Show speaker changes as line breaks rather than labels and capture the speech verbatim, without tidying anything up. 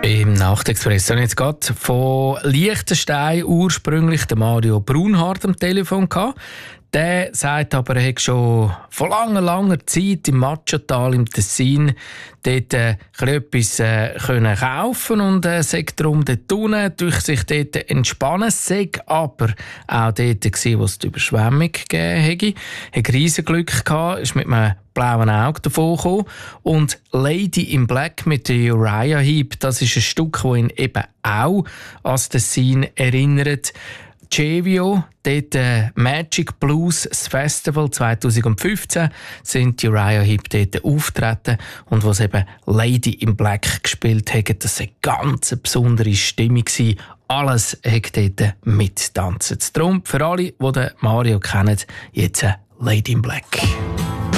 Im Nachtexpress habe ich jetzt gerade von Liechtenstein ursprünglich den Mario Brunhardt am Telefon gehabt. Der sagt aber, er hätte schon vor langer, langer Zeit im Matschatal im Tessin dort äh, etwas äh, können kaufen und äh, sagt darum dort unten durch sich dort entspannen. Sei aber auch dort gewesen, wo es die Überschwemmung gegeben hätte. Er hatte riesen Glück gehabt, ist mit einem blauen Auge davon gekommen. Und Lady in Black mit der Uriah Heep, das ist ein Stück, das ihn eben auch an das Tessin erinnert. Cevio, dort äh, Magic Blues das Festival zwanzig fünfzehn, sind die Uriah Heep dort auftreten und was eben Lady in Black gespielt haben, das war eine ganz besondere Stimmung. Alles hat dort mittanzen. Darum für alle, die den Mario kennen, jetzt Lady in Black.